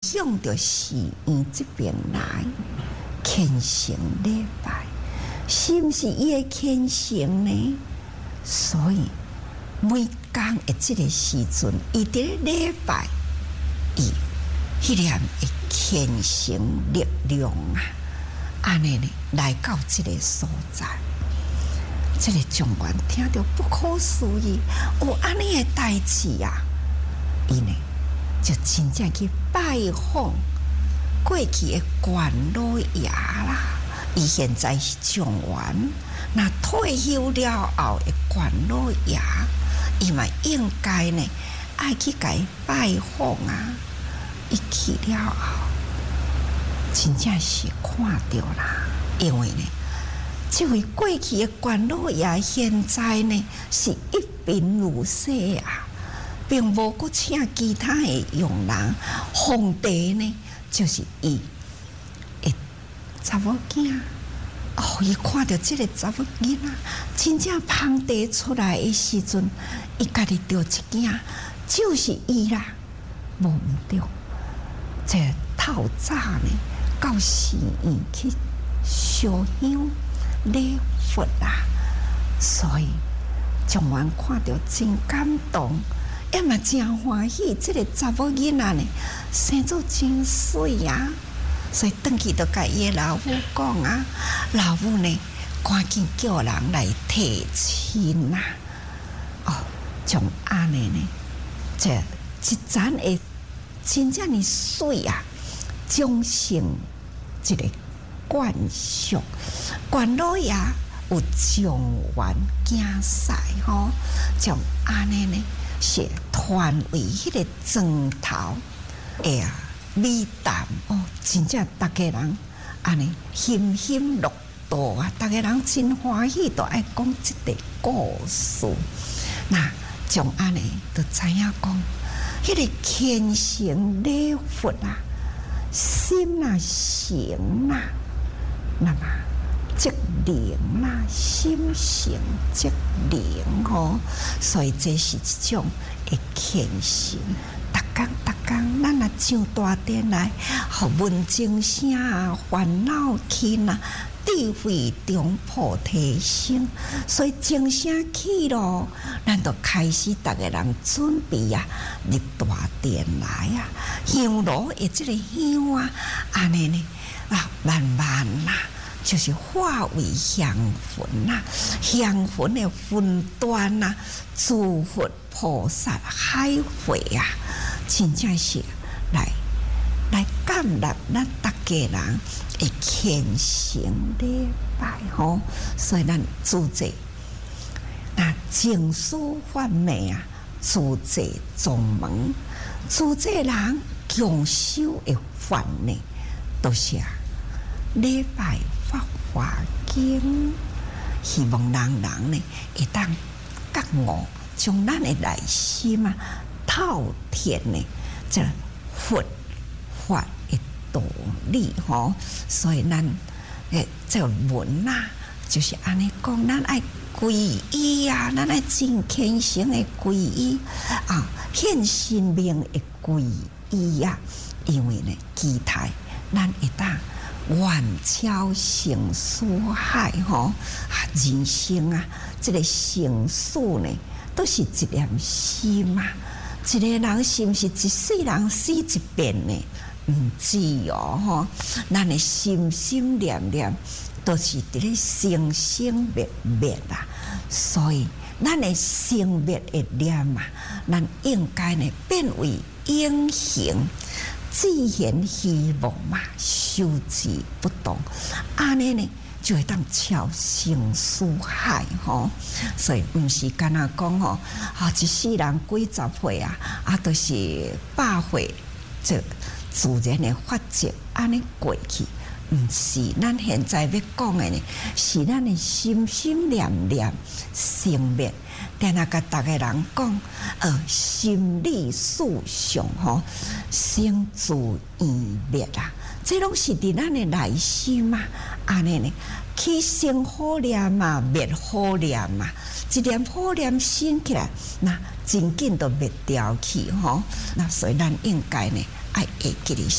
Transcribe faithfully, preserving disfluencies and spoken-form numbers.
向着寺院这边来虔诚礼拜，是毋是伊的虔诚呢？所以每天的这个时阵，伊伫咧礼拜，伊迄念的虔诚力量啊，安尼呢来到这个所在。这个状元听到不可思议，有安尼的代志啊！伊呢就真正去拜访过去的官老爷啦。伊现在是状元，那退休了后的官老爷，伊嘛应该呢爱去甲伊拜访啊！伊去了后，真正是看到啦，因为呢。这位过去的官老爷，现在呢是一贫如洗啊，并无搁请其他的佣人。皇帝呢，就是伊的查某囝。哦，伊看到这个查某囡仔，真正芳地出来的时阵，伊家己着一惊，就是伊啦，无毋对。这透早呢，到寺院去烧香。礼佛啊，所以状元看到真感动，也嘛真欢喜。这个查某囡仔呢，生做真水啊，所以转去就甲伊的老母讲啊，老母呢赶紧叫人来提亲啊。哦，从安尼呢，这一盏的真正的水啊，将成一个。冠上官老爷有状元竞赛吼，将安尼呢是传为迄个庄头，哎呀，美谈哦，真正大家人安尼欣欣乐道啊，大家人真欢喜，都爱讲这个故事。那将安尼就知影讲，迄个虔诚礼佛啊，心啊诚啊。那么，即灵啦，心诚即灵吼，所以这是一种的虔诚。逐工逐工，咱若上大殿来，互文静声啊，烦恼轻啊，智慧中菩提心。所以静声起咯，咱就开始逐个人准备啊，入大殿来啊，香炉的这个香啊，安尼呢。啊，慢慢啦、啊，就是化为香魂啦、啊，香魂的分段啦，诸佛菩萨海会啊，真正是来来感染咱大家人的虔诚礼拜吼，所以咱主者那净书范美啊，主者宗门，主者人强修的范呢，都是啊。礼拜法华经，希望人人呢会当觉悟，将咱的内心啊透彻呢，这佛法的道理吼。所以咱诶这文啊，就是安尼讲，咱爱皈依啊，咱爱真虔诚的皈依啊，献生命的皈依啊，因为呢，期待咱会当。远超成四海吼，啊，人生啊，这个生死呢，都是一念心嘛。一个人是不是一世人死一遍呢？唔知哦吼，咱的心心念念都是伫咧生生灭灭啊，所以咱的生灭的念啊，咱应该呢变为永恒。自然希望嘛，修持不动，安尼呢就会当超生死海吼。所以毋是干那讲吼，啊一世人几十岁啊，啊都是百岁，这自然的法则安尼过去。毋是咱现在要讲的呢，是咱的心心念念生灭。定那甲大家人讲，呃，心理思想吼，生自异灭啊，这拢是伫咱的内心嘛。安尼呢，起生好念嘛，灭好念嘛，一念好念生起来，那真紧都灭掉去吼。那所以咱应该呢，爱会记哩。